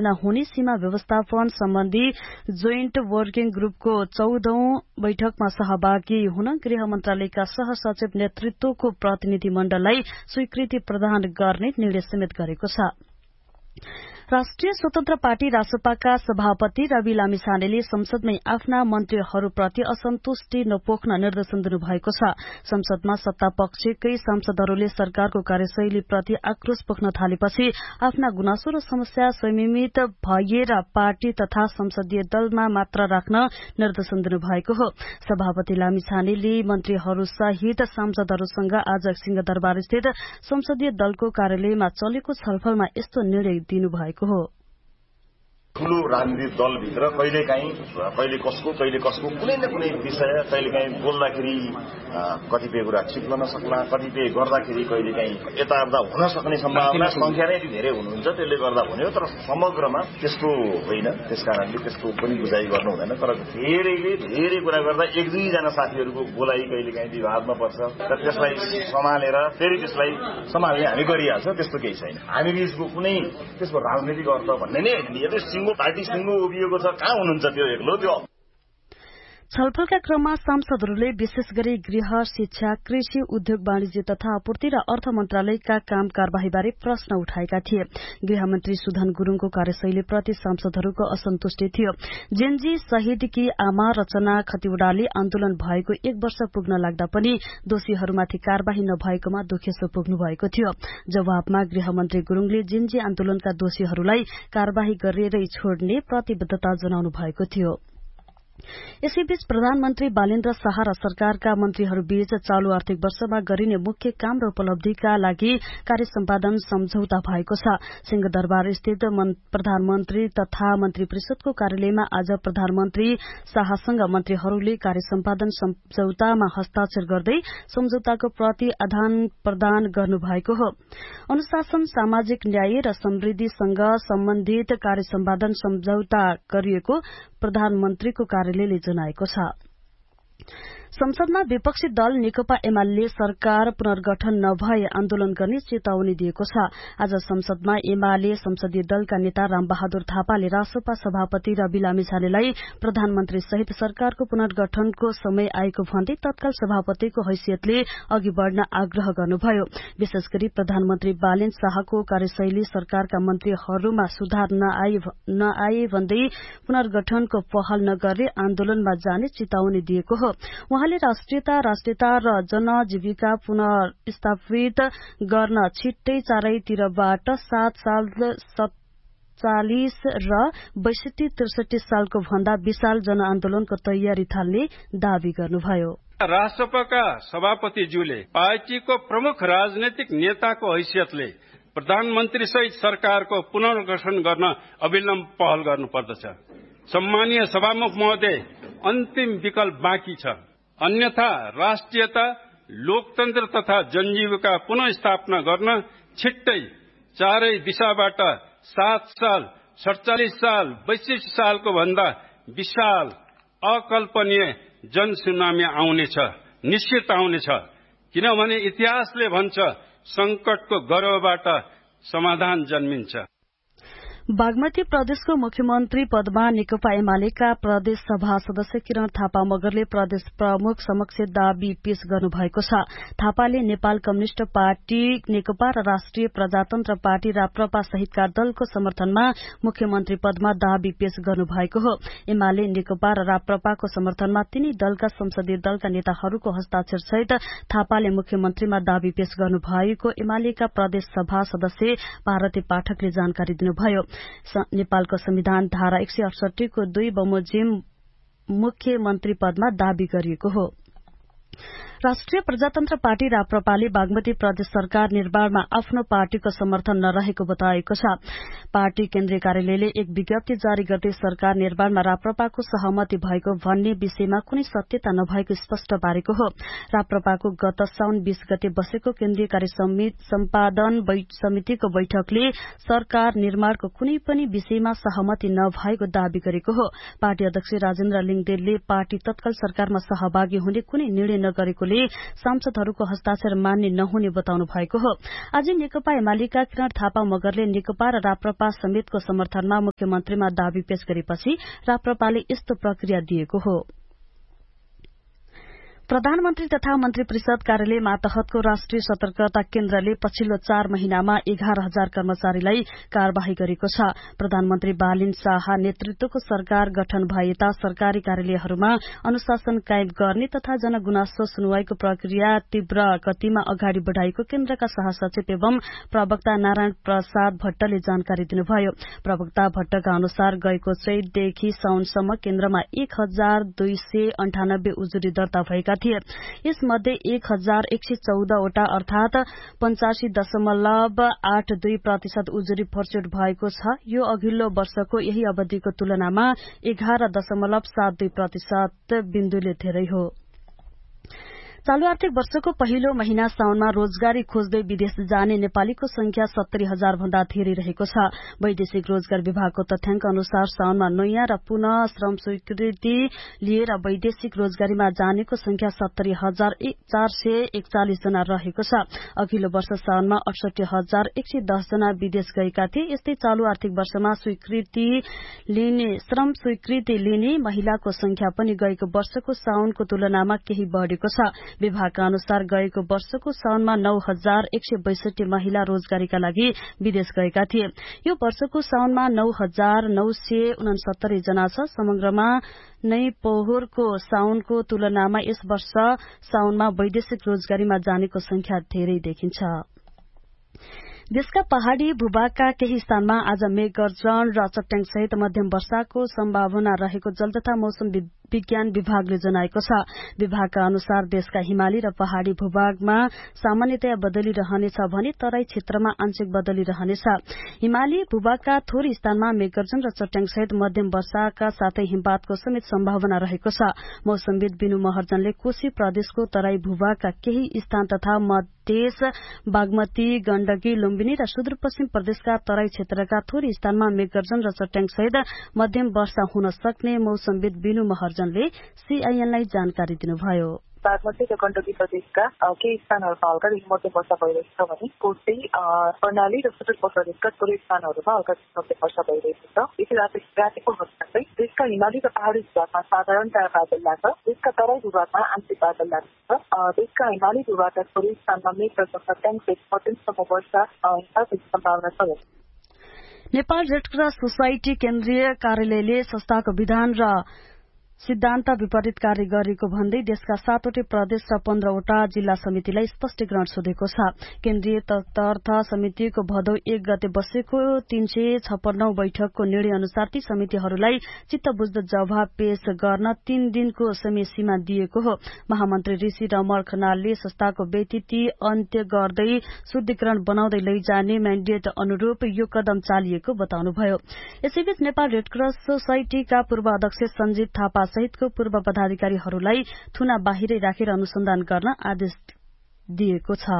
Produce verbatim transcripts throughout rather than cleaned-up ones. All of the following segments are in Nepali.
आयोजना हुने सीमा व्यवस्थापन सम्बन्धी जोइन्ट वर्किङ ग्रुपको चौधौं बैठकमा सहभागी हुन गृह मन्त्रालयका सहसचिव नेतृत्वको प्रतिनिधि मण्डललाई स्वीकृति प्रदान गर्ने निर्णय समेत गरेको छ। राष्ट्रिय स्वतन्त्र पार्टी रासपाका सभापति रवि लामिछानेले संसदमै आफ्ना मन्त्रीहरूप्रति असन्तुष्टि नपोख्न निर्देशन दिनुभएको छ। संसदमा सत्तापक्षकै सांसदहरूले सरकारको कार्यशैलीप्रति आक्रोश पोख्न थालेपछि आफ्ना गुनासो र समस्या संयमित भएर पार्टी तथा संसदीय दलमा मात्र राख्न निर्देशन दिनुभएको हो। सभापति लामिछानेले मन्त्रीहरूसहित सांसदहरूसँग आज सिंहदरबारस्थित संसदीय दलको कार्यालयमा चलेको छलफलमा यस्तो निर्णय दिनुभएको हो। ठूलो राजनीतिक दलभित्र कहिलेकाहीँ कहिले कसको कहिले कसको कुनै न कुनै विषय कहिलेकाहीँ बोल्दाखेरि कतिपय कुरा छिप्न नसक्ला, कतिपय गर्दाखेरि कहिलेकाहीँ यताउता हुन सक्ने सम्भावना संख्या नै धेरै हुनुहुन्छ। त्यसले गर्दा भन्यो, तर समग्रमा त्यस्तो होइन। त्यसकारणले त्यस्तो पनि बुझाइ गर्नु हुँदैन। तर धेरैले धेरै कुरा गर्दा एक दुईजना साथीहरूको बोलाइ कहिलेकाहीँ विवादमा पर्छ र त्यसलाई सम्हालेर फेरि त्यसलाई सम्हाल्ने हामी गरिहाल्छ। त्यस्तो केही छैन। हामी बीचको कुनै त्यसको राजनीतिक अर्थ भन्ने नै होइन। पार्टी सिंगो उभिएको छ, कहाँ हुनुहुन्छ त्यो एक्लो त्यो। छलफलका क्रममा सांसदहरूले विशेष गरी गृह, शिक्षा, कृषि, उद्योग, वाणिज्य तथा आपूर्ति र अर्थ मन्त्रालयका काम कार्यवाहीबारे प्रश्न उठाएका थिए। गृहमन्त्री सुधन गुरूङको कार्यशैलीप्रति सांसदहरूको असन्तुष्टि थियो। जेनजी शहीदकी आमा रचना खतिवड़ाले आन्दोलन भएको एक वर्ष पुग्न लाग्दा पनि दोषीहरूमाथि कार्यवाही नभएकोमा दुखेसो पुग्नु भएको थियो। जवाबमा गृहमन्त्री गुरूङले जेनजी आन्दोलनका दोषीहरूलाई कार्यवाही गरेरै छोड्ने प्रतिबद्धता जनाउनु भएको थियो। यसैबीच प्रधानमन्त्री बालेन्द्र शाह र सरकारका मन्त्रीहरूबीच चालू आर्थिक वर्षमा गरिने मुख्य काम र उपलब्धिका लागि कार्य सम्पादन सम्झौता भएको छ। सिंहदरबार स्थित प्रधानमन्त्री तथा मन्त्री परिषदको कार्यालयमा आज प्रधानमन्त्री शाहसँग मन्त्रीहरूले कार्य सम्पादन सम्झौतामा हस्ताक्षर गर्दै सम्झौताको प्रति आदान प्रदान गर्नुभएको हो। अनुशासन, सामाजिक न्याय र समृद्धिसँग सम्बन्धित कार्य सम्पादन सम्झौता गरिएको प्रधानमन्त्रीको कार्यालयले जनाएको छ। संसदमा विपक्षी दल नेकपा एमाले सरकार पुनर्गठन नभए आन्दोलन गर्ने चेतावनी दिएको छ। आज संसदमा एमाले संसदीय दलका नेता रामबहादुर थापाले रासपा सभापति रवि लामिछानेलाई प्रधानमन्त्री सहित सरकारको पुनर्गठनको समय आएको भन्दै तत्काल सभापतिको हैसियतले अघि बढ़न आग्रह गर्नुभयो। विशेष गरी प्रधानमन्त्री बालेन शाहको कार्यशैली सरकारका मन्त्रीहरूमा सुधार नआए भन्दै पुनर्गठनको पहल नगर्ने आन्दोलनमा जाने चेतावनी दिएको हो। उहाँले राष्ट्रियता राष्ट्रियता र जनजीविका पुनर्स्थापित गर्न छिट्टै चारैतिरबाट सात साल सत्तालीस र बैसठी त्रिसठी सालको भन्दा विशाल जनआन्दोलनको तयारी थाल्ने दावी गर्नुभयो। राष्ट्रपतिका सभापतिज्यूले पार्टीको प्रमुख राजनैतिक नेताको हैसियतले प्रधानमन्त्री सहित सरकारको पुनर्गठन गर्न अविलम्ब पहल गर्नुपर्दछ। सम्मानीय सभामुख महोदय, अन्तिम विकल्प बाँकी छ। अन्यथा राष्ट्रियता, लोकतन्त्र तथा जनजीविका पुनः गर्न छिट्टै चारै दिशाबाट सात साल सडचालिस साल बैसठी सालको भन्दा विशाल अकल्पनीय जनसुनामी आउनेछ, निश्चित आउनेछ। किनभने इतिहासले भन्छ संकटको गर्भबाट समाधान जन्मिन्छ। बागमती प्रदेशको मुख्यमन्त्री पदमा नेकपा एमालेका प्रदेश सभा सदस्य किरण थापा मगरले प्रदेश प्रमुख समक्ष दावी पेश गर्नुभएको छ। थापाले नेपाल कम्युनिष्ट पार्टी नेकपा र राष्ट्रिय प्रजातन्त्र पार्टी राप्रपा सहितका दलको समर्थनमा मुख्यमन्त्री पदमा दावी पेश गर्नुभएको हो। एमाले, नेकपा र राप्रपाको समर्थनमा तिनै दलका संसदीय दलका नेताहरूको हस्ताक्षर सहित थापाले मुख्यमन्त्रीमा दावी पेश गर्नुभएको एमालेका प्रदेश सभा सदस्य भारती पाठकले जानकारी दिनुभयो। नेपालको संविधान धारा एक सय अडसठी को दुई बमोजिम मुख्यमन्त्री पदमा दावी गरिएको हो। राष्ट्रिय प्रजातन्त्र पार्टी राप्रपाले बागमती प्रदेश सरकार निर्माणमा आफ्नो पार्टीको समर्थन नरहेको बताएको छ। पार्टी केन्द्रीय कार्यालयले एक विज्ञप्ति जारी गर्दै सरकार निर्माणमा राप्रपाको सहमति भएको भन्ने विषयमा कुनै सत्यता नभएको स्पष्ट पारेको हो। राप्रपाको गत साउन बीस गते बसेको केन्द्रीय कार्य सम्पादन समितिको बैठकले सरकार निर्माणको कुनै पनि विषयमा सहमति नभएको दावी गरेको हो। पार्टी अध्यक्ष राजेन्द्र लिङदेलले पार्टी तत्काल सरकारमा सहभागी हुने कुनै निर्णय नगरेकोले नेतृत्वले सांसदहरूको हस्ताक्षर मान्ने नहुने बताउनु भएको हो। आज नेकपा एमालेका किरण थापा मगरले नेकपा र राप्रपा समेतको समर्थनमा मुख्यमन्त्रीमा दावी पेश गरेपछि राप्रपाले यस्तो प्रक्रिया दिएको हो। प्रधानमन्त्री तथा मन्त्री परिषद कार्यालय मातहतको राष्ट्रिय सतर्कता केन्द्रले पछिल्लो चार महिनामा एघार हजार कर्मचारीलाई कार्यवाही गरेको छ। प्रधानमन्त्री बालिन शाह नेतृत्वको सरकार गठन भएता सरकारी कार्यालयहरूमा अनुशासन कायम गर्ने तथा जनगुनासो सुनवाईको प्रक्रिया तीव्र गतिमा अगाडि बढ़ाएको केन्द्रका सहसचिव एवं प्रवक्ता नारायण प्रसाद भट्टले जानकारी दिनुभयो। प्रवक्ता भट्टका अनुसार गएको चैतदेखि साउनसम्म केन्द्रमा एक हजार दुई सय अन्ठानब्बे उजुरी दर्ता भएका थिए। यसमध्ये एक हजार एक सय चौधवटा अर्थात पञ्चासी दशमलव आठ दुई प्रतिशत उजुरी फर्चुट भएको छ। यो अघिल्लो वर्षको यही अवधिको तुलनामा एघार दशमलव सात दुई प्रतिशत बिन्दुले धेरै हो। चालू आर्थिक वर्षको पहिलो महिना साउनमा रोजगारी खोज्दै विदेश जाने नेपालीको संख्या सत्तरी हजार भन्दा धेरै रहेको छ। वैदेशिक रोजगार विभागको तथ्याङ्क अनुसार साउनमा नयाँ र पुनः श्रम स्वीकृति लिएर वैदेशिक रोजगारीमा जानेको संख्या सत्तरी हजार चार सय एकचालिस जना रहेको छ। अघिल्लो वर्ष साउनमा अडसठी हजार एक सय दस जना विदेश गएका थिए। यस्तै चालू आर्थिक वर्षमा स्वीकृति लिने श्रम स्वीकृति लिने महिलाको संख्या पनि गएको वर्षको साउनको तुलनामा केही बढ़ेको छ। विभागका अनुसार गएको वर्षको साउनमा नौ हजार एक सय बैसठी महिला रोजगारीका लागि विदेश गएका थिए। यो वर्षको साउनमा नौ हजार नौ सय उनसत्तरी जना छ। समग्रमा नै पोहोरको साउनको तुलनामा यस वर्ष साउनमा वैदेशिक रोजगारीमा जानेको संख्या धेरै देखिन्छ। देशका पहाड़ी भूभागका केही स्थानमा आज मेघगर्जन र चट्याङ सहित मध्यम वर्षाको सम्भावना रहेको जल तथा मौसम विज्ञान विभागले जनाएको छ। विभागका अनुसार देशका हिमाली र पहाड़ी भूभागमा सामान्यतया बदली रहनेछ भने तराई क्षेत्रमा आंशिक बदली रहनेछ। हिमाली भूभागका थोरै स्थानमा मेघगर्जन र चट्याङ सहित मध्यम वर्षाका साथै हिमपातको समेत सम्भावना रहेको छ। मौसमविद बिनु महर्जनले कोशी प्रदेशको तराई भूभागका केही स्थान तथा मधेस बागमती गण्डकी लुम्बिनी र सुदूरपश्चिम प्रदेशका तराई क्षेत्रका थोरै स्थानमा मेघगर्जन र चट्याङ सहित मध्यम वर्षा हुन सक्ने मौसमविद बिनु महर्जनले सीआईएनलाई जानकारी दिनुभयो। बागमती र गण्डकी प्रदेशका केही स्थानहरूमा हल्का मध्यम वर्षा भइरहेको छ भने कोशी कर्णाली र सुदूरपश्चिम प्रदेशका थोरै स्थानहरूमा हल्का मध्यम वर्षा भइरहेको छ। यति रातिको घटना चाहिँ देशका हिमाली र पहाड़ी भूभागमा साधारणतया बादल लाग्छ। देशका तराई भूभागमा आंशिक बादल लाग्छ। देशका हिमाली भूभागका थोरै स्थानमा मेघ र चट्याङ सहित मध्यमसम्म वर्षा हिमपातको सम्भावना छ। नेपाल रेडक्रस सोसाइटी केन्द्रीय कार्यालयले संस्थाको विधान र सिद्धान्त विपरीत कार्य गरेको भन्दै देशका सातवटै प्रदेश र पन्ध्रवटा जिल्ला समितिलाई स्पष्टीकरण सोधेको छ। केन्द्रीय तटस्थ समितिको भदौ एक गते बसेको तीन सय छप्पन्नौ बैठकको निर्णय अनुसार ती समितिहरूलाई चित्त बुझ्दो जवाब पेश गर्न तीन दिनको समय सीमा दिएको हो। महामन्त्री ऋषि रमण खनालले संस्थाको व्यतिथि अन्त्य गर्दै शुद्धिकरण बनाउँदै लैजाने म्याण्डेट अनुरूप यो कदम चालिएको बताउनुभयो। यसैबीच नेपाल रेडक्रस सोसाइटीका पूर्व अध्यक्ष सञ्जीव थापा सहितको पूर्व पदाधिकारीहरूलाई थुना बाहिरै राखेर अनुसन्धान गर्न आदेश दिएको छ।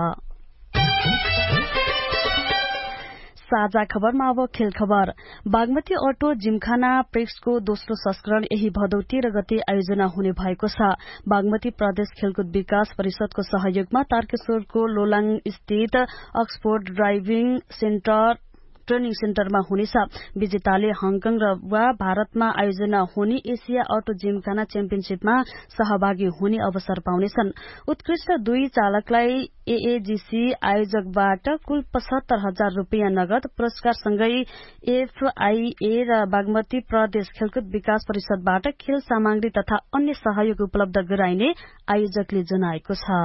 साझा खबरमा अब खेल खबर। बागमती अटो जिमखाना प्रेक्सको दोस्रो संस्करण यही भदौ तेह्र गते आयोजना हुने भएको छ। बागमती प्रदेश खेलकुद विकास परिषदको सहयोगमा तारकेश्वरको लोलाङ स्थित अक्सफोर्ड ड्राइभिङ सेन्टर ट्रेनिङ सेन्टरमा हुनेछ। विजेताले हङकङ र वा भारतमा आयोजना हुने एसिया अटो जिमखाना च्याम्पियनशीपमा सहभागी हुने अवसर पाउनेछन्। उत्कृष्ट दुई चालकलाई एएजीसी आयोजकबाट कुल पचहत्तर हजार रूपियाँ नगद पुरस्कारसँगै एफआईए र बागमती प्रदेश खेलकुद विकास परिषदबाट खेल सामग्री तथा अन्य सहयोग उपलब्ध गराइने आयोजकले जनाएको छ।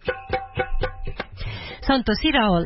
सन्तोषी रावल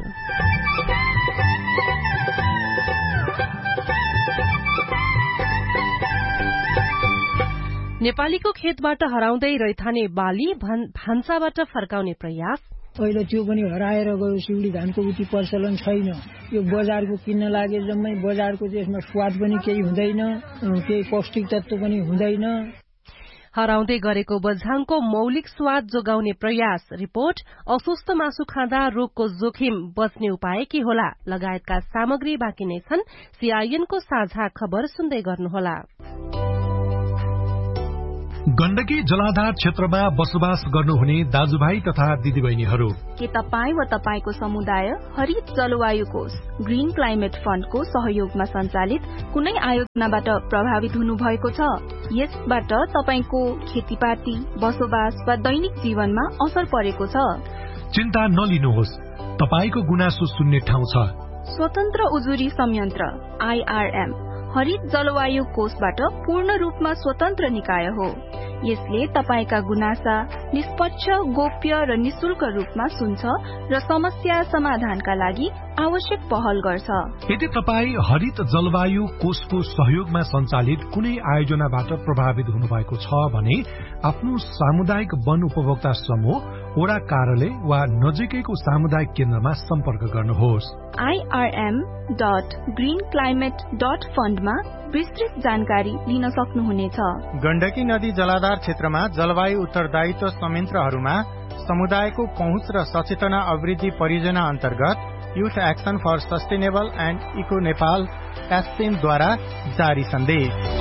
नेपालीको खेतबाट हराउँदै रैथाने बाली भान्साबाट फर्काउने प्रयास। पहिलो त्यो पनि हराएर गयो। सिउडी धानको उति प्रचलन छैन। यो बजारको किन्न लागे जम्मै बजारको त्यसमा स्वाद पनि केही हुँदैन, केही पौष्टिक तत्त्व पनि हुँदैन। हराउँदै गरेको बझाङको मौलिक स्वाद जोगाउने प्रयास। रिपोर्ट अस्वस्थ मासु खाँदा रोगको जोखिम बच्ने उपाय के होला लगायतका सामग्री बाँकी नै छन्। सीआईएनको साझा खबर सुन्दै गर्नुहोला। गण्डकी जलाधार क्षेत्रमा बसोबास गर्नुहुने दाजुभाइ तथा दिदीबहिनीहरू, के तपाईँ वा तपाईको समुदाय हरित जलवायु कोष ग्रीन क्लाइमेट फण्डको सहयोगमा सञ्चालित कुनै आयोजनाबाट प्रभावित हुनु भएको छ? यसबाट तपाईको खेतीपाती, बसोबास वा दैनिक जीवनमा असर परेको छ? चिन्ता नलिनुहोस्, तपाईको गुनासो सुन्ने ठाउँ छ। स्वतन्त्र उजुरी संयन्त्र आईआरएम हरित जलवायु कोषबाट पूर्ण रूपमा स्वतन्त्र निकाय हो। यसले तपाईका गुनासा निष्पक्ष, गोप्य र निशुल्क रूपमा सुन्छ र समस्या समाधानका लागि आवश्यक पहल गर्छ। यदि तपाईँ हरित जलवायु कोषको सहयोगमा सञ्चालित कुनै आयोजनाबाट प्रभावित हुनुभएको छ भने आफ्नो सामुदायिक वन उपभोक्ता समूह, वडा कार्यालय वा नजिकैको सामुदायिक केन्द्रमा सम्पर्क गर्नुहोस्। IRM dot green climate dot फण्डमा विस्तृत जानकारी लिन सक्नुहुनेछ। गण्डकी नदी जलाधार क्षेत्रमा जलवायु उत्तरदायित्व संयन्त्रहरूमा समुदायको पहुँच र सचेतना अभिवृद्धि परियोजना अन्तर्गत youth action for sustainable and eco Nepal एसएमद्वारा जारी सन्देश।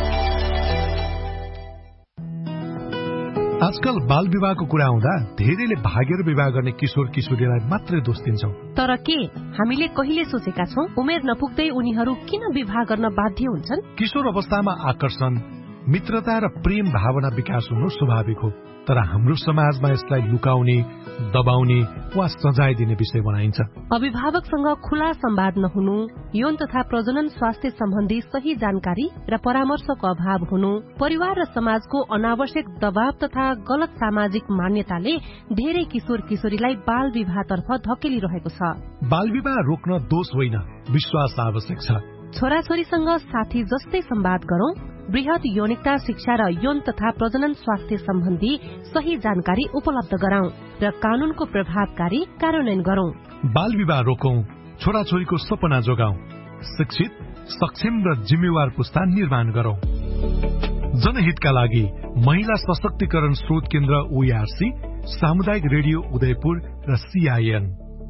आजकल बाल विवाहको कुरा आउँदा धेरैले भागेर विवाह गर्ने किशोर किशोरीलाई मात्रै दोष दिन्छौं। तर के हामीले कहिले सोचेका छौं उमेर नपुग्दै उनीहरू किन विवाह गर्न बाध्य हुन्छन्? किशोर अवस्थामा आकर्षण, मित्रता र प्रेम भावना विकास हुनु स्वाभाविक हो, तर हाम्रो समाजमा यसलाई लुकाउने, दबाउने वा सजाय दिने विषय बनाइन्छ। अभिभावकसँग खुला संवाद नहुनु, यौन तथा प्रजनन स्वास्थ्य सम्बन्धी सही जानकारी र परामर्शको अभाव हुनु, परिवार र समाजको अनावश्यक दबाव तथा गलत सामाजिक मान्यताले धेरै किशोर किशोरीलाई बाल विवाहतर्फ धकेलिरहेको छ। बाल विवाह रोक्न दोष होइन, विश्वास आवश्यक छ। छोराछोरीसँग साथी जस्तै संवाद गरौं, वृहत यौनिकता शिक्षा र यौन तथा प्रजनन स्वास्थ्य सम्बन्धी सही जानकारी उपलब्ध गराउँ र कानूनको प्रभावकारी कार्यान्वयन गरौं। बाल विवाह रोकौं, छोराछोरीको सपना जोगाउँ, शिक्षित, सक्षम र जिम्मेवार पुस्ता निर्माण गरौं। जनहितका लागि महिला सशक्तिकरण स्रोत केन्द्र ओईआरसी, सामुदायिक रेडियो उदयपुर र सीआईएन।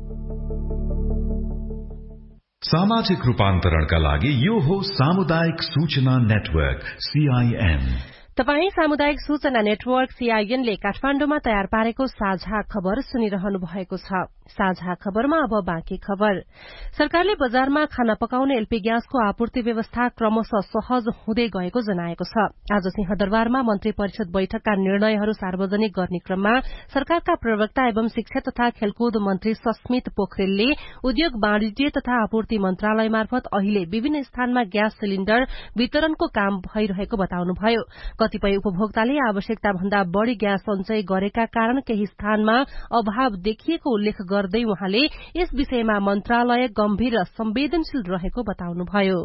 सामाजिक रूपान्तरणका लागि यो हो सामुदायिक सूचना नेटवर्क सीआईएन। तपाई सामुदायिक सूचना नेटवर्क सीआईएनले काठमाडौँमा तयार पारेको साझा खबर सुनिरहनु भएको छ। साझा खबरमा अब बाँकी खबर। सरकारले बजारमा खाना पकाउने एलपी ग्यासको आपूर्ति व्यवस्था क्रमशः सहज हुँदै गएको जनाएको छ। आज सिंहदरबारमा मन्त्री परिषद बैठकका निर्णयहरू सार्वजनिक गर्ने क्रममा सरकारका प्रवक्ता एवं शिक्षा तथा खेलकुद मन्त्री सस्मित पोखरेलले उद्योग वाणिज्य तथा आपूर्ति मन्त्रालय मार्फत अहिले विभिन्न स्थानमा ग्यास सिलिण्डर वितरणको काम भइरहेको बताउनुभयो। कतिपय उपभोक्ताले आवश्यकता भन्दा बढ़ी ग्यास सञ्चय गरेका कारण केही स्थानमा अभाव देखिएको उल्लेख गर्दै उहाँले यस विषयमा मन्त्रालय गम्भीर र संवेदनशील रहेको बताउनुभयो।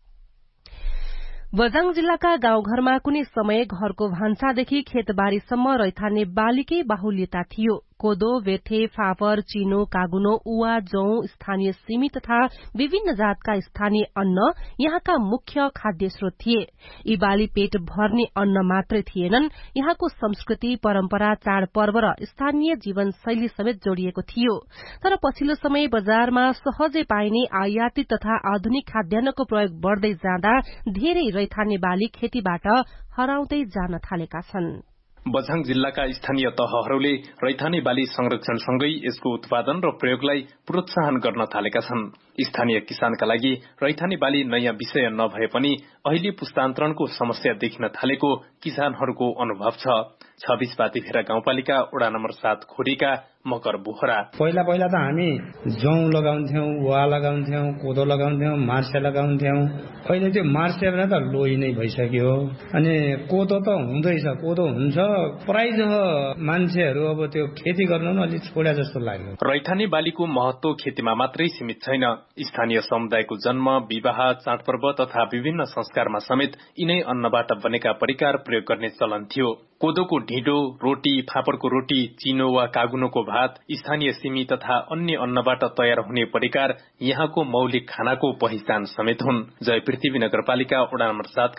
बझाङ जिल्लाका गाउँघरमा कुनै समय घरको भान्सादेखि खेतबारीसम्म रैथाने बालीकै बाहुल्यता थियो। कोदो, बेथे, फापर, चिनो, कागुनो, उवा, जौं, स्थानीय सिमी तथा विभिन्न जातका स्थानीय अन्न यहाँका मुख्य खाद्य स्रोत थिए। यी बाली पेट भर्ने अन्न मात्रै थिएनन्, यहाँको संस्कृति, परम्परा, चाडपर्व र स्थानीय जीवन शैली समेत जोडिएको थियो। तर पछिल्लो समय बजारमा सहजै पाइने आयातित तथा आधुनिक खाद्यान्नको प्रयोग बढ़दै जाँदा धेरै रैथाने बाली खेतीबाट हराउँदै जान थालेका छन्। बझाङ जिल्लाका स्थानीय तहहरूले रैथाने बाली संरक्षणसँगै यसको उत्पादन र प्रयोगलाई प्रोत्साहन गर्न थालेका छन्। स्थानीय किसानका लागि रैथाने बाली नयाँ विषय नभए पनि अहिले पुस्तान्तरणको समस्या देखिन थालेको किसानहरूको अनुभव छ। छब्बीस पातीखेरा गाउँपालिका वडा नम्बर सात खोरीका मकर बोहरा पहिला पहिला त हामी जौं लगाउँथ्यौं, वा लगाउँथ्यौं, कोदो लगाउँथ्यौं, मार्से लगाउँथ्यौं। अहिले त्यो मार्से भने त लोही नै भइसक्यो। अनि कोदो त हुँदैछ, कोदो हुन्छ, प्राय जसो मान्छेहरू अब त्यो खेती गर्नु पनि अलि छोड्या जस्तो लाग्यो। रैथाने बालीको महत्व खेतीमा मात्रै सीमित छैन। स्थानीय समुदायको जन्म, विवाह, चाडपर्व तथा विभिन्न संस्कारमा समेत यिनै अन्नबाट बनेका परिकार प्रयोग गर्ने चलन थियो। कोदोको ढिँडो, रोटी, फापरको रोटी, चिनो वा कागुनोको भात, स्थानीय सिमी तथा अन्य अन्नबाट तयार हुने परिकार यहाँको मौलिक खानाको पहिचान समेत हुन्। जय पृथ्वी नगरपालिका वडा नम्बर सातका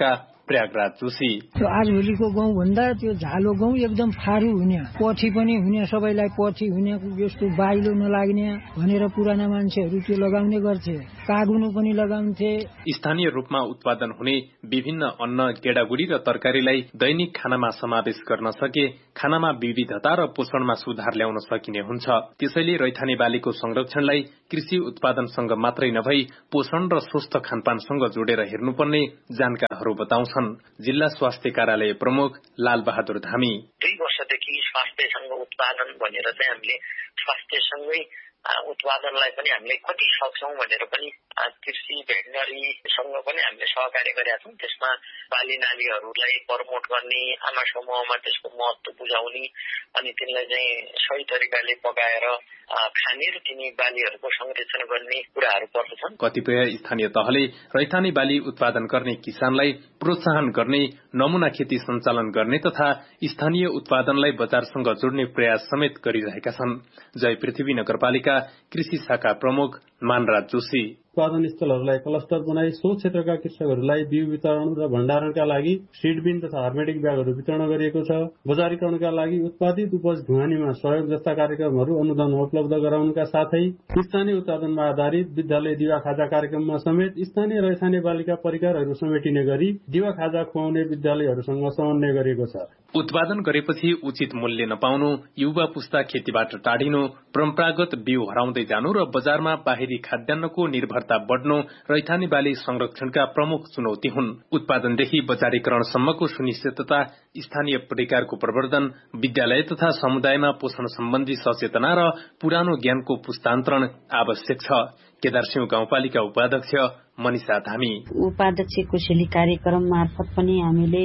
प्रयागराज जोशी। आजभोलिको गहुँ भन्दा त्यो झालो गहुँ एकदम फारू हुने, पछि पनि हुने, सबैलाई पछि हुने, यस्तो बाइलो नलाग्ने भनेर पुराना मान्छेहरू त्यो लगाउने गर्थे, कागुनो पनि लगाउँथे। स्थानीय रूपमा उत्पादन हुने विभिन्न अन्न, गेडागुडी र तरकारीलाई दैनिक खानामा समावेश गर्न सके खानामा विविधता र पोषणमा सुधार ल्याउन सकिने हुन्छ। त्यसैले रैथाने बालीको संरक्षणलाई कृषि उत्पादनसँग मात्रै नभई पोषण र स्वस्थ खानपानसँग जोडेर हेर्नुपर्ने जानकारहरू बताउँछन्। जिल्ला स्वास्थ्य कार्यालय प्रमुख लाल बहादुर धामी। दुई वर्षदेखि स्वास्थ्यसँग उत्पादन भनेर चाहिँ हामीले स्वास्थ्यसँगै उत्पादनलाई पनि हामीले कति सक्छौं भनेर पनि कृषि भेटनरीसँग पनि हामीले सहकार्य गरेका छौं। त्यसमा बाली नालीहरूलाई प्रमोट गर्ने, आमा समूहमा त्यसको महत्व बुझाउने अनि तिनलाई चाहिँ सही तरिकाले पकाएर खाने र तिनी बालीहरूको संरक्षण गर्ने कुराहरू पर्दछन्। कतिपय स्थानीय तहले रैथाने बाली उत्पादन गर्ने किसानलाई प्रोत्साहन गर्ने, नमूना खेती सञ्चालन गर्ने तथा स्थानीय उत्पादनलाई बजारसँग जोड्ने प्रयास समेत गरिरहेका छन्। जय पृथ्वी नगरपालिका कृषि शाखा प्रमुख मानराज जोशी। उत्पादन स्थलहरूलाई क्लस्टर बनाई सो क्षेत्रका कृषकहरूलाई बिउ वितरण र भण्डारणका लागि सिड बिन तथा हर्मेटिक ब्यागहरू वितरण गरिएको छ। बजारीकरणका लागि उत्पादित उपज ढुवानीमा सहयोग जस्ता कार्यक्रमहरू अनुदान उपलब्ध गराउनका साथै स्थानीय उत्पादनमा आधारित विद्यालय दिवा खाजा कार्यक्रममा समेत स्थानीय रैथाने बालीका परिकारहरू समेटिने गरी दिवा खाजा खुवाउने विद्यालयहरूसँग समन्वय गरिएको छ। उत्पादन गरेपछि उचित मूल्य नपाउनु, युवा पुस्ता खेतीबाट टाढिनु, परम्परागत बिउ हराउँदै जानु र बजारमा बाहिरी खाद्यान्नको निर्भरता बढ्नु रैथाने बाली संरक्षणका प्रमुख चुनौती हुन्। उत्पादनदेखि बजारीकरणसम्मको सुनिश्चितता, स्थानीय परिकारको प्रवर्धन, विद्यालय तथा समुदायमा पोषण सम्बन्धी सचेतना र पुरानो ज्ञानको पुस्तान्तरण आवश्यक छ। केदारसिंह गाउँपालिका उपाध्यक्ष मनिषा धामी। उपाध्यक्ष कोसेली कार्यक्रम मार्फत पनि हामीले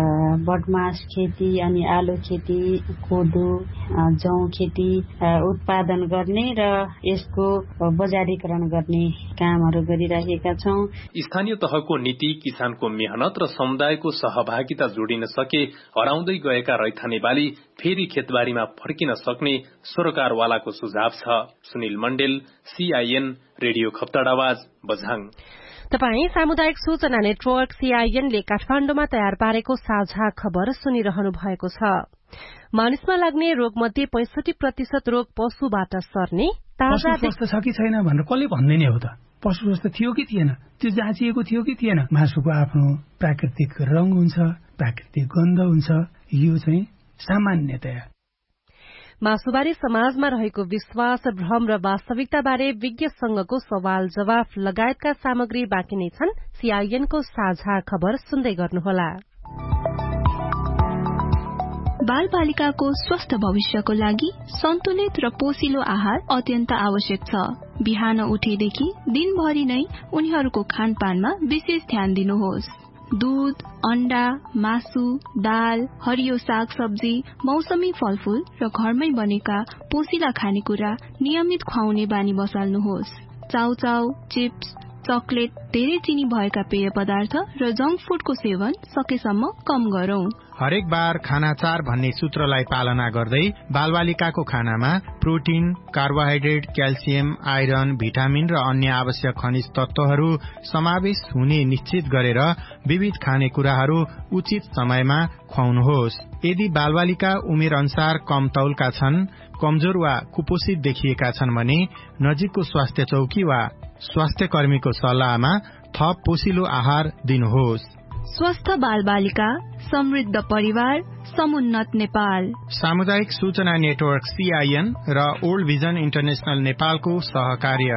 बटमास खेती अनि आलु खेती, कोदो, जौ खेती उत्पादन गर्ने र यसको बजारीकरण गर्ने कामहरू गरिरहेका छौं। स्थानीय तहको नीति, किसानको मेहनत र समुदायको सहभागिता जोडिन सके हराउँदै गएका रैथाने बाली फेरि खेतबारीमा फर्किन सक्ने सरोकारवालाको सुझाव छ। Sunil मण्डेल, CIN radio Khaptad Bajhang. तपाई सामुदायिक सूचना नेटवर्क सीआईएन ले काठमाण्डुमा तयार पारेको साझा खबर सुनिरहनु भएको छ। मानिसमा लाग्ने रोगमध्ये पैंसठी प्रतिशत रोग पशुबाट सर्ने ताजा स्वास्थ्य छ कि छैन भनेर कसले भन्दैन हो त। पशु स्वास्थ्य थियो कि थिएन, त्यो जाँचिएको थियो कि थिएन। मासुको आफ्नो प्राकृतिक रंग हुन्छ, प्राकृतिक गन्ध हुन्छ, यो चाहिँ सामान्यतया। मासुबारे समाजमा रहेको विश्वास, भ्रम र वास्तविकताबारे विज्ञसँगको सवाल जवाफ लगायतका सामग्री बाँकी नै छन्। सीआईएनको साझा खबर सुन्दै गर्नुहोला। बाल बालिकाको स्वस्थ भविष्यको लागि सन्तुलित र पोषिलो आहार अत्यन्त आवश्यक छ। बिहान उठेदेखि दिनभरि नै उनीहरूको खानपानमा विशेष ध्यान दिनुहोस्। दूध, अण्डा, मासु, दाल, हरियो साग सब्जी, मौसमी फलफूल र घरमै बनेका पोषिला खानेकुरा नियमित खुवाउने बानी बसाल्नुहोस्। चाउचाउ, चिप्स, चकलेट, धेरै चिनी भएका पेय पदार्थ र जंक फूडको सेवन सकेसम्म कम गरौं। हरेक बार खाना चार भन्ने सूत्रलाई पालना गर्दै बालबालिकाको खानामा protein, carbohydrate, calcium, iron, vitamin र अन्य आवश्यक खनिज तत्वहरू समावेश हुने निश्चित गरेर विविध खानेकुराहरू उचित समयमा खुवाउनुहोस्। यदि बालबालिका उमेर अनुसार कम तौलका छन्, कमजोर वा कुपोषित देखिएका छन् भने नजिकको स्वास्थ्य चौकी वा स्वास्थ्य कर्मीको सल्लाहमा थप पोषिलो आहार दिनुहोस्। स्वस्थ बाल बालिका, समृद्ध परिवार, समुन्नत नेपाल। सामुदायिक सूचना नेटवर्क सीआईएन र ओल्ड भिजन इन्टरनेशनल नेपालको सहकार्य।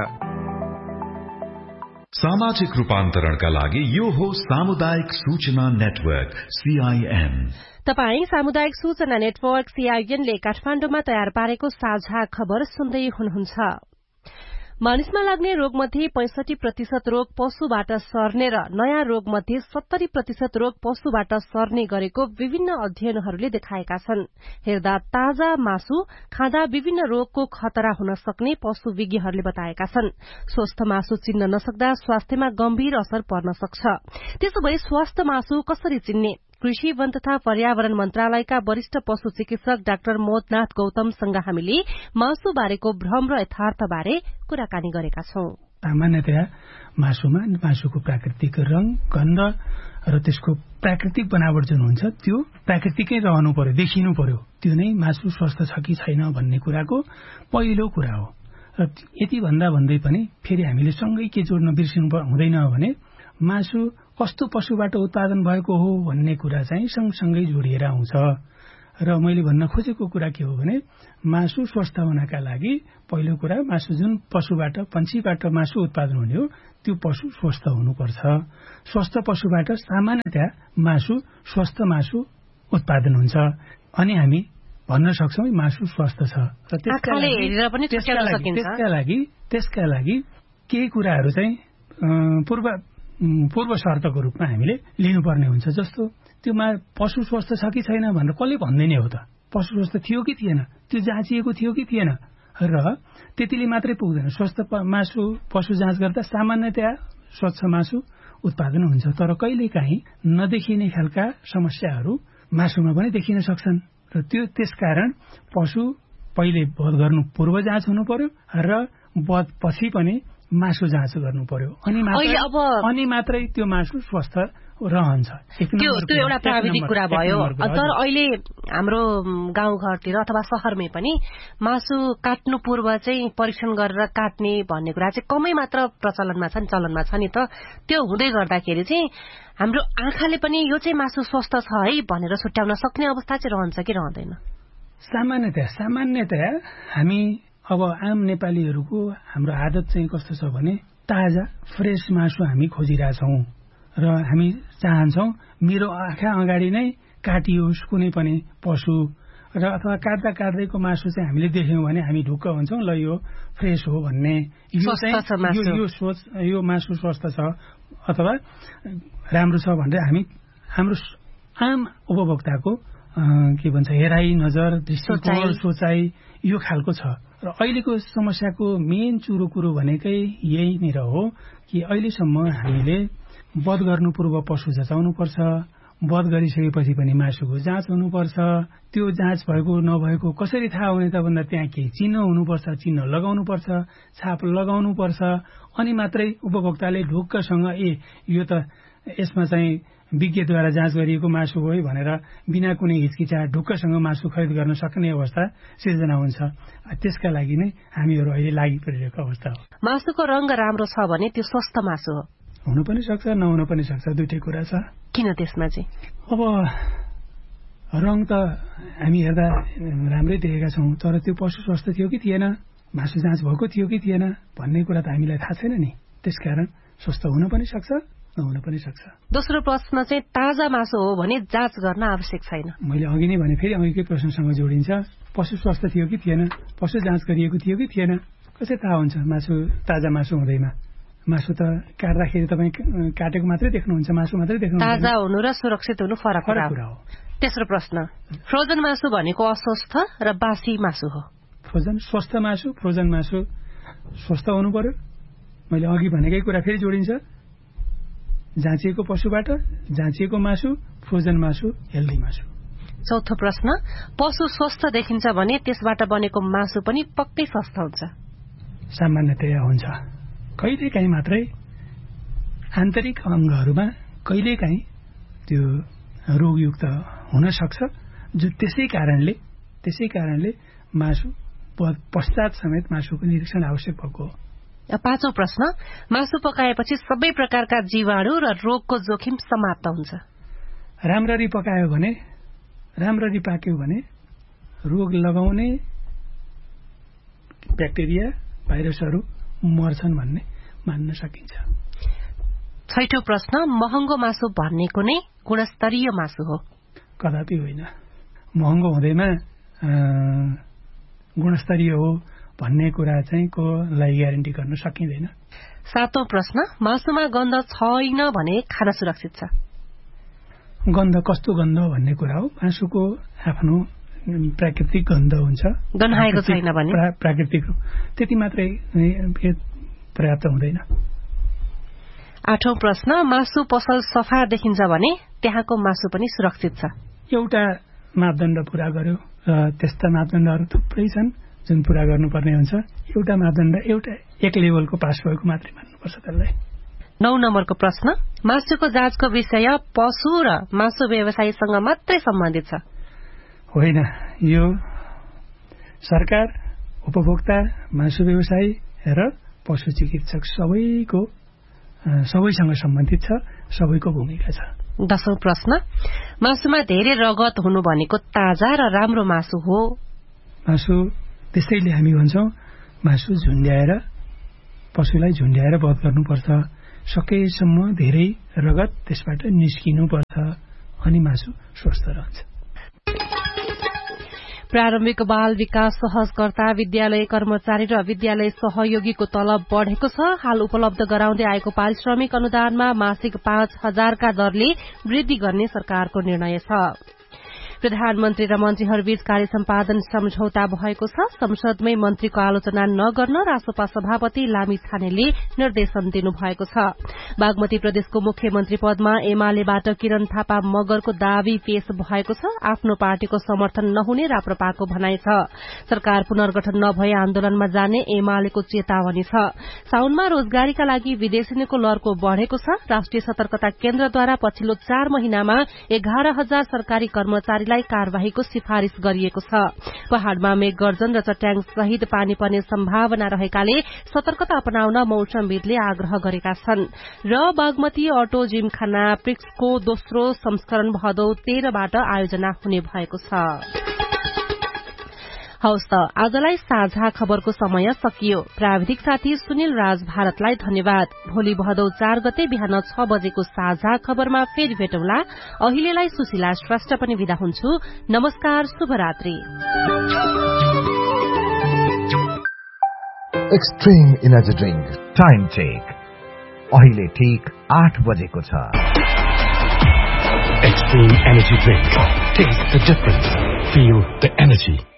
सामाजिक रूपान्तरणका लागि यो हो सामुदायिक सूचना नेटवर्क सीआईएन। तपाई सामुदायिक सूचना नेटवर्क सीआईएनले काठमाण्डुमा तयार पारेको साझा खबर सुन्दै हुनुहुन्छ। मानिसमा लाग्ने रोगमध्ये पैंसठी प्रतिशत रोग पशुबाट सर्ने र नयाँ रोगमध्ये सत्तरी प्रतिशत रोग पशुबाट सर्ने गरेको विभिन्न अध्ययनहरूले देखाएका छन्। हेर्दा ताजा मासु खाँदा विभिन्न रोगको खतरा हुन सक्ने पशु विज्ञहरूले बताएका छन्। स्वस्थ मासु चिन्न नसक्दा स्वास्थ्यमा गम्भीर असर पर्न सक्छ। त्यसो भए स्वस्थ मासु कसरी चिन्ने? कृषि, वन तथा पर्यावरण मन्त्रालयका वरिष्ठ पशु चिकित्सक डाक्टर मोदनाथ गौतमसँग हामीले मासु बारेको भ्रम र यथार्थ बारे कुराकानी गरेका छौं। सामान्यतया मासुमा मासुको प्राकृतिक रंग, गन्ध र त्यसको प्राकृतिक बनावट जुन हुन्छ त्यो प्राकृतिकै रहनु पर्यो, देखिनु पर्यो। त्यो नै मासु स्वस्थ छ कि छैन भन्ने कुराको पहिलो कुरा हो। र यति भन्दा भन्दै पनि फेरि हामीले सँगै के जोड्न बिर्सिनु हुँदैन भने मासु कस्तो पशुबाट उत्पादन भएको हो भन्ने कुरा चाहिँ सँगसँगै जोडिएर आउँछ। र मैले भन्न खोजेको कुरा के हो भने मासु स्वस्थ हुनका लागि पहिलो कुरा मासु जुन पशुबाट पन्छीबाट मासु उत्पादन हुने हो त्यो पशु स्वस्थ हुनुपर्छ। स्वस्थ पशुबाट सामान्यतया मासु स्वस्थ मासु उत्पादन हुन्छ अनि हामी भन्न सक्छौँ मासु स्वस्थ छ। र त्यसका लागि त्यसका लागि केही कुराहरू चाहिँ पूर्व पूर्व शर्तको रूपमा हामीले लिनुपर्ने हुन्छ। जस्तो त्यो पशु स्वस्थ छ कि छैन भनेर कसले भन्दैन हो त। पशु स्वस्थ थियो कि थिएन, त्यो जाँचिएको थियो कि थिएन। र त्यतिले मात्रै पुग्दैन। स्वस्थ मासु पशु जाँच गर्दा सामान्यतया स्वच्छ मासु उत्पादन हुन्छ। तर कहिलेकाहीँ नदेखिने खालका समस्याहरू मासुमा पनि देखिन सक्छन्। र त्यो त्यसकारण पशु पहिले वध गर्नु पूर्व जाँच हुनु पर्यो र वध पछि पनि मासु जाँच गर्नु पर्यो। अनि मात्रै अनि मात्रै त्यो मासु स्वस्थ रहन्छ। त्यो त्यो एउटा प्राविधिक कुरा भयो। तर अहिले हाम्रो गाउँघरतिर अथवा शहरमै पनि मासु काट्नु पूर्व चाहिँ परीक्षण गरेर काट्ने भन्ने कुरा चाहिँ कमै मात्र प्रचलनमा छ नि, चलनमा छ नि त। त्यो हुँदै गर्दाखेरि चाहिँ हाम्रो आँखाले पनि यो चाहिँ मासु स्वस्थ छ है भनेर छुट्याउन सक्ने अवस्था चाहिँ रहन्छ कि रहँदैन? सामान्यतया सामान्यतया हामी अब आम नेपालीहरूको हाम्रो आदत चाहिँ कस्तो छ भने ताजा फ्रेस मासु हामी खोजिरहेछौँ र हामी चाहन्छौँ मेरो आँखा अगाडि नै काटियोस् कुनै पनि पशु र अथवा काट्दा काट्दैको मासु चाहिँ हामीले देख्यौँ भने हामी ढुक्क हुन्छौँ ल यो फ्रेस हो भन्ने। यो चाहिँ यो सोच यो मासु स्वस्थ छ अथवा राम्रो छ भनेर हामी हाम्रो आम उपभोक्ताको के भन्छ हेराइ नजर दृष्टिकोण सोचाइ यो खालको छ। र अहिलेको समस्याको मेन चुरो कुरो भनेकै यही नै हो कि अहिलेसम्म हामीले वध गर्नु पूर्व पशु जचाउनुपर्छ, वध गरिसकेपछि पनि मासुको जाँच हुनुपर्छ। त्यो जाँच भएको नभएको कसरी थाहा हुने त भन्दा त्यहाँ केही चिन्ह हुनुपर्छ, चिन्ह लगाउनुपर्छ, छाप लगाउनुपर्छ। अनि मात्रै उपभोक्ताले ढुक्कसँग ए यो त यसमा चाहिँ विज्ञद्वारा जाँच गरिएको मासु हो है भनेर बिना कुनै हिचकिचाहट ढुक्कसँग मासु खरिद गर्न सक्ने अवस्था सिर्जना हुन्छ। त्यसका लागि नै हामीहरू अहिले लागि परिरहेको अवस्था हो। मासुको रंग राम्रो छ भने त्यो स्वस्थ मासु हो। हुन पनि सक्छ, नहुन पनि सक्छ, दुईटै कुरा छ। किन त्यसमा चाहिँ? अब रंग त हामी हेर्दा राम्रै देखेका छौँ, तर त्यो पशु स्वस्थ थियो कि थिएन, मासु जाँच भएको थियो कि थिएन भन्ने कुरा त हामीलाई थाहा छैन नि। त्यसकारण स्वस्थ हुन पनि सक्छ, नहुन पनि सक्छ। दोस्रो प्रश्न चाहिँ ताजा मासु हो भने जाँच गर्न आवश्यक छैन। मैले अघि नै भने फेरि अघिकै प्रश्नसँग जोडिन्छ। पशु स्वस्थ थियो कि थिएन, पशु जाँच गरिएको थियो कि थिएन, कसरी थाहा हुन्छ मासु ताजा मासु हुँदैमा? मासु त काट्दाखेरि तपाईँ काटेको मात्रै देख्नुहुन्छ, मासु मात्रै देख्नुहुन्छ। ताजा हुनु र सुरक्षित हुनु फरक कुरा हो। तेस्रो प्रश्न, फ्रोजन मासु भनेको अस्वस्थ र बासी मासु हो। फ्रोजन स्वस्थ मासु, फ्रोजन मासु स्वस्थ हुनु पर्यो। मैले अघि भनेकै कुरा फेरि जोडिन्छ। जाँचिएको पशुबाट जाँचिएको मासु, फ्रोजन मासु, हेल्दी मासु। चौथो प्रश्न, पशु स्वस्थ देखिन्छ भने त्यसबाट बनेको मासु पनि पक्कै स्वस्थ हुन्छ? सामान्यतया हुन्छ। कहिलेकाहीँ मात्रै आन्तरिक अङ्गहरूमा कहिलेकाहीँ त्यो रोगयुक्त हुन सक्छ, जो त्यसै कारणले त्यसै कारणले मासु पश्चात समेत मासुको निरीक्षण आवश्यक भएको हो। पाँचौं प्रश्न, मासु पकाएपछि सबै प्रकारका जीवाणु र रोगको जोखिम समाप्त हुन्छ? राम्ररी पकायो भने, राम्ररी पाक्यो भने रोग लगाउने ब्याक्टेरिया भाइरसहरू मर्छन् भन्ने मान्न सकिन्छ। छैठौं प्रश्न, महँगो मासु भनेको नै गुणस्तरीय मासु हो? कदापि होइन। महँगो हुँदैमा गुणस्तरीय हो भन्ने कुरा चाहिँ को लाई ग्यारेन्टी गर्न सकिँदैन। सातौं प्रश्न, मासुमा गन्ध छैन भने खान सुरक्षित छ? गन्ध कस्तो गन्ध भन्ने कुरा हो। मासुको आफ्नो प्राकृतिक गन्ध हुन्छ, गन्हाएको छैन भने प्राकृतिक त्यति मात्रै पर्याप्त हुँदैन। आठौं प्रश्न, मासु पसल सफा देखिन्छ भने त्यहाँको मासु पनि सुरक्षित छ? एउटा मापदण्ड पूरा गर्यो र त्यस्ता मापदण्डहरू थुप्रै छन् जुन पूरा गर्नुपर्ने हुन्छ। एउटा मापदण्ड एउटा एक लेभलको पास भएको मात्रै मान्नुपर्छ त्यसलाई। नौ नम्बरको प्रश्न, मासुको जाँचको विषय पशु र मासु व्यवसायीसँग मात्रै सम्बन्धित छ? होइन, यो सरकार, उपभोक्ता, मासु व्यवसायी र पशु चिकित्सक सबैको सबैसँग सम्बन्धित छ, सबैको भूमिका छ। दशौं प्रश्न, मासुमा धेरै रगत हुनु भनेको ताजा र राम्रो मासु हो? मासु त्यसैले हामी भन्छौं मासु झुन्ड्याएर, पशुलाई झुन्ड्याएर वध गर्नुपर्छ, सकेसम्म धेरै रगत त्यसबाट निस्किनुपर्छ, अनि मासु स्वस्थ रहन्छ। प्रारम्भिक बाल विकास सहजकर्ता, विद्यालय कर्मचारी र विद्यालय सहयोगीको तलब बढ़ेको छ। हाल उपलब्ध गराउँदै आएको पारिश्रमिक अनुदानमा मासिक पाँच हजारका दरले वृद्धि गर्ने सरकारको निर्णय छ। प्रधानमन्त्री र मन्त्रीहरूबीच कार्य सम्पादन सम्झौता भएको छ। संसदमै मन्त्रीको आलोचना नगर्न रासोपा सभापति लामी छानेले निर्देशन दिनुभएको छ। बागमती प्रदेशको मुख्यमन्त्री पदमा एमालेबाट किरण थापा मगरको दावी पेश भएको छ। आफ्नो पार्टीको समर्थन नहुने राप्रपाको भनाइ छ। सरकार पुनर्गठन नभए आन्दोलनमा जाने एमालेको चेतावनी छ। साउनमा रोजगारीका लागि विदेशीको लर्को बढ़ेको छ। राष्ट्रिय सतर्कता केन्द्रद्वारा पछिल्लो चार महिनामा एघार हजार सरकारी कर्मचारीलाई कार्यवाहीको सिफारिश गरिएको छ। पहाड़मा मेघगर्जन र चट्याङ सहित पानी पर्ने सम्भावना रहेकाले सतर्कता अपनाउन मौसमविदले आग्रह गरेका छन्। र बागमती अटो जिमखाना प्रिक्सको दोस्रो संस्करण भदौ तेह्रबाट आयोजना हुने भएको छ। हवस् त, आजलाई साझा खबरको समय सकियो। प्राविधिक साथी सुनिल राज भारतलाई धन्यवाद। भोलि भदौ चार गते बिहान छ बजेको साझा खबरमा फेरि भेटौँला। अहिलेलाई सुशीला श्रेष्ठ पनि विदा हुन्छु। नमस्कार, शुभरात्रि। Extreme energy drink time check अहिले ठीक आठ बजेको छ। Extreme energy drink, test the difference, feel the energy.